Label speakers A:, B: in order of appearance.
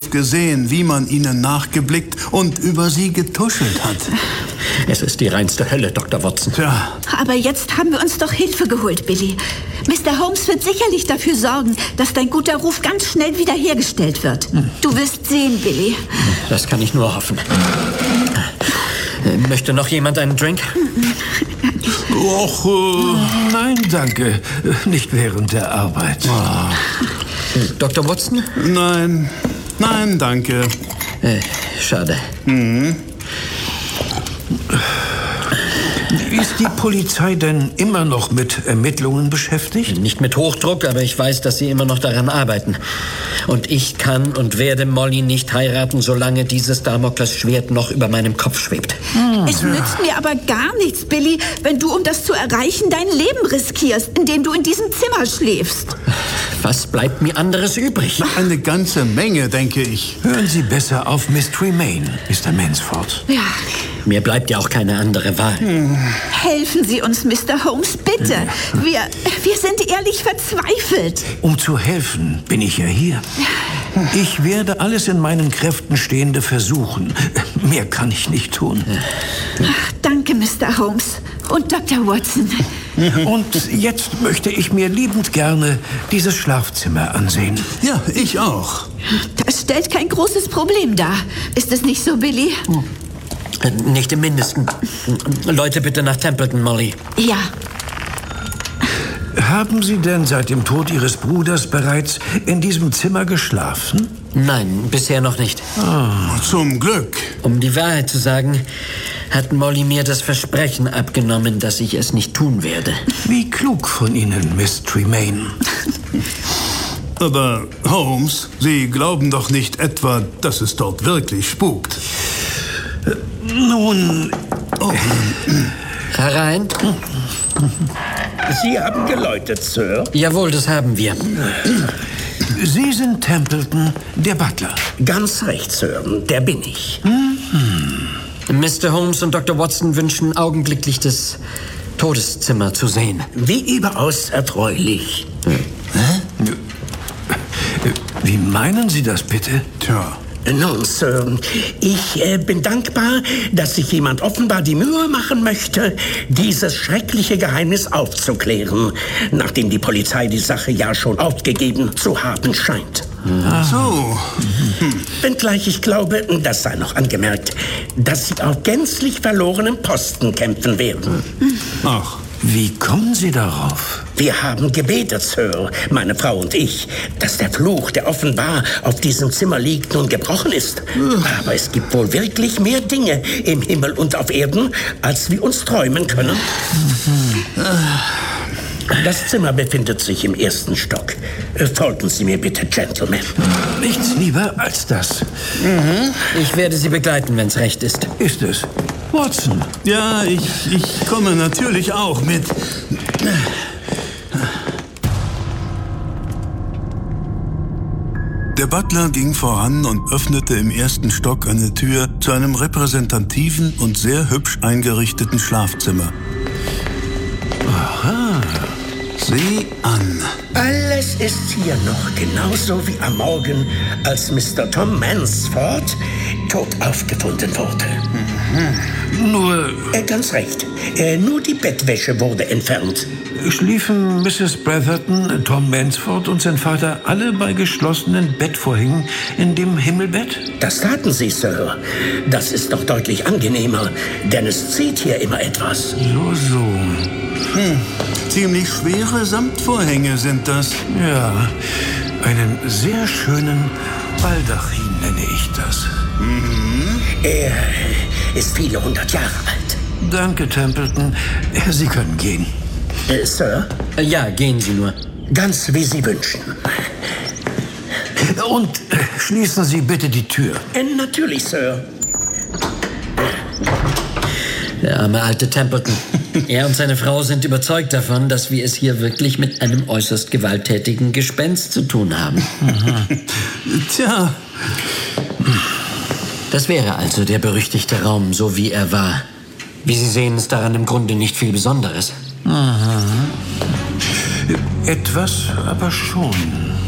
A: Sheriff gesehen, wie man ihnen nachgeblickt und über sie getuschelt hat.
B: Es ist die reinste Hölle, Dr. Watson.
A: Tja.
C: Aber jetzt haben wir uns doch Hilfe geholt, Billy. Mr. Holmes wird sicherlich dafür sorgen, dass dein guter Ruf ganz schnell wiederhergestellt wird. Du wirst sehen, Billy.
B: Das kann ich nur hoffen. Möchte noch jemand einen Drink?
D: Och, nein, danke. Nicht während der Arbeit.
B: Dr. Watson?
A: Nein, danke.
B: Schade.
D: Ist die Polizei denn immer noch mit Ermittlungen beschäftigt?
B: Nicht mit Hochdruck, aber ich weiß, dass sie immer noch daran arbeiten. Und ich kann und werde Molly nicht heiraten, solange dieses Damoklesschwert noch über meinem Kopf schwebt.
C: Es nützt mir aber gar nichts, Billy, wenn du, um das zu erreichen, dein Leben riskierst, indem du in diesem Zimmer schläfst.
B: Was bleibt mir anderes übrig?
A: Eine ganze Menge, denke ich.
D: Hören Sie besser auf Miss Tremaine, Mr. Mansford.
C: Ja.
B: Mir bleibt ja auch keine andere Wahl.
C: Helfen Sie uns, Mr. Holmes, bitte. Wir sind ehrlich verzweifelt.
D: Um zu helfen, bin ich ja hier. Ich werde alles in meinen Kräften Stehende versuchen. Mehr kann ich nicht tun.
C: Ach, danke, Mr. Holmes und Dr. Watson.
D: Und jetzt möchte ich mir liebend gerne dieses Schlafzimmer ansehen.
A: Ja, ich auch.
C: Das stellt kein großes Problem dar. Ist es nicht so, Billy?
B: Nicht im Mindesten. Leute, bitte nach Templeton, Molly.
C: Ja.
D: Haben Sie denn seit dem Tod Ihres Bruders bereits in diesem Zimmer geschlafen?
B: Nein, bisher noch nicht.
A: Zum Glück.
B: Um die Wahrheit zu sagen, hat Molly mir das Versprechen abgenommen, dass ich es nicht tun werde.
D: Wie klug von Ihnen, Miss Tremaine.
A: Aber, Holmes, Sie glauben doch nicht etwa, dass es dort wirklich spukt.
D: Nun,
B: Herein?
E: Sie haben geläutet, Sir.
B: Jawohl, das haben wir.
D: Sie sind Templeton, der Butler.
E: Ganz recht, Sir. Der bin ich.
B: Mr. Holmes und Dr. Watson wünschen augenblicklich das Todeszimmer zu sehen.
E: Wie überaus erfreulich.
D: Wie meinen Sie das bitte?
A: Tja.
E: Nun, Sir, ich bin dankbar, dass sich jemand offenbar die Mühe machen möchte, dieses schreckliche Geheimnis aufzuklären, nachdem die Polizei die Sache ja schon aufgegeben zu haben scheint.
A: So.
E: Wenngleich ich glaube, das sei noch angemerkt, dass Sie auf gänzlich verlorenen Posten kämpfen werden.
A: Ach.
D: Wie kommen Sie darauf?
E: Wir haben gebetet, Sir, meine Frau und ich, dass der Fluch, der offenbar auf diesem Zimmer liegt, nun gebrochen ist. Aber es gibt wohl wirklich mehr Dinge im Himmel und auf Erden, als wir uns träumen können. Das Zimmer befindet sich im 1. Stock. Folgen Sie mir bitte, Gentlemen.
D: Nichts lieber als das.
B: Ich werde Sie begleiten, wenn es recht ist.
D: Ist es. Watson.
A: Ja, ich komme natürlich auch mit. Der Butler ging voran und öffnete im 1. Stock eine Tür zu einem repräsentativen und sehr hübsch eingerichteten Schlafzimmer.
D: Aha.
A: Sieh an.
E: Alles ist hier noch genauso wie am Morgen, als Mr. Tom Mansford tot aufgefunden wurde.
D: Nur
E: Ganz recht. Nur die Bettwäsche wurde entfernt.
D: schliefen Mrs. Bretherton, Tom Mansford und sein Vater alle bei geschlossenen Bettvorhängen in dem Himmelbett?
E: Das taten Sie, Sir. Das ist doch deutlich angenehmer, denn es zieht hier immer etwas.
D: So.
A: Ziemlich schwere Samtvorhänge sind das.
D: Ja, einen sehr schönen Baldachin nenne ich das.
E: Er ist viele 100 Jahre alt.
D: Danke, Templeton. Sie können gehen.
E: Sir,
B: Ja, gehen Sie nur.
E: ganz wie Sie wünschen.
D: Und schließen Sie bitte die Tür.
E: Natürlich, Sir.
B: Der arme alte Templeton. Er und seine Frau sind überzeugt davon, dass wir es hier wirklich mit einem äußerst gewalttätigen Gespenst zu tun haben.
A: Tja,
B: Das wäre also der berüchtigte Raum, so wie er war. Wie Sie sehen, ist daran im Grunde nicht viel Besonderes.
D: Etwas aber schon.